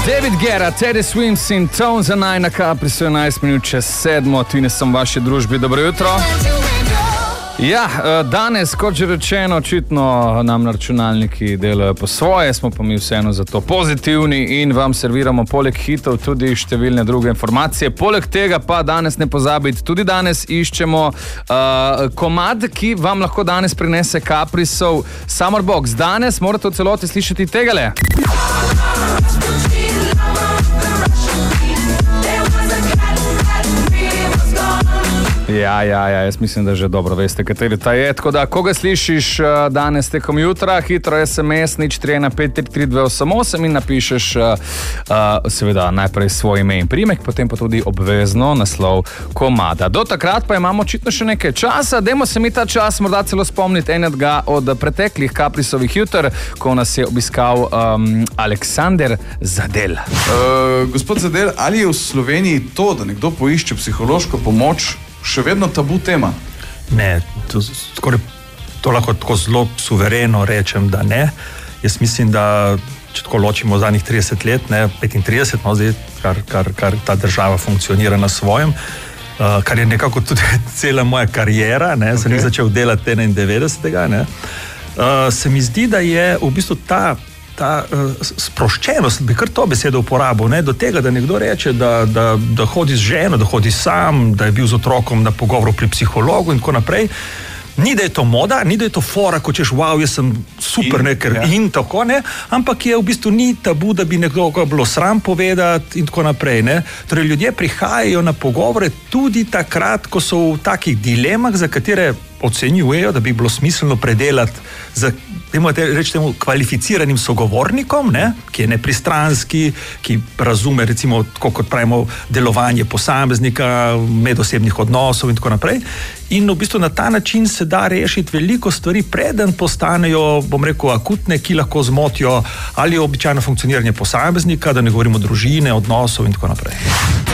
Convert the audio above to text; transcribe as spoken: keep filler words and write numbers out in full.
David Guetta, Teddy Swims in Tones and I na Capri so enajst minut čez sedmo, Tine sem v vaši družbi, dobro jutro. Ja, danes, kot že rečeno, očitno nam na računalniki delajo po svoje, smo pa mi vseeno zato pozitivni in vam serviramo poleg hitov tudi številne druge informacije. Poleg tega pa danes ne pozabite, tudi danes iščemo uh, komad, ki vam lahko danes prinese Caprisov Summer Box. Danes morate v celoti slišati tegale. Ja, ja, ja, jaz mislim, da že dobro veste, kateri ta je. Tako da, ko ga slišiš danes tekom jutra, hitro es em es nič tri ena pet tri tri dve osem osem in napišeš uh, uh, seveda najprej svoj ime in priimek, potem pa tudi obvezno naslov komada. Do takrat pa imamo očitno še nekaj časa. Dajmo se mi ta čas morda celo spomniti enega od preteklih Caprisovih juter, ko nas je obiskal um, Aleksander Zadel. Uh, gospod Zadel, ali je v Sloveniji to, da nekdo poišče psihološko pomoč, še vedno tabu tema? Ne, to, skoraj, to lahko tako zelo suvereno rečem, da ne. Jaz mislim, da če tako ločimo zadnjih trideset let, ne, petintrideset, no, zdaj, kar, kar, kar ta država funkcionira na svojem, uh, kar je nekako tudi cela moja karijera, ne, okay. Sem jih začel delati enaindevetdesetega, ne, uh, se mi zdi, da je v bistvu ta ta uh, sproščenost, bi kar to besedo uporabil, ne, do tega, da nekdo reče, da, da, da hodi z ženo, da hodi sam, da je bil z otrokom na pogovoru pri psihologu in tako naprej. Ni, da je to moda, ni, da je to fora, ko češ, wow, jaz sem super, in, ne, ker ja. In tako, ne, ampak je v bistvu ni tabu, da bi nekdo bilo sram povedati in tako naprej, ne. Torej, ljudje prihajajo na pogovore tudi takrat, ko so v takih dilemah, za katere ocenjujejo, da bi bilo smiselno predelati za, dajmo reči temu, kvalificiranim sogovornikom, ne, ki je nepristranski, ki razume, recimo, tako kot pravimo, delovanje posameznika, medosebnih odnosov in tako naprej. In v bistvu na ta način se da rešiti veliko stvari, preden postanejo, bom rekel, akutne, ki lahko zmotijo ali običajno funkcioniranje posameznika, da ne govorimo družine, odnosov in tako naprej.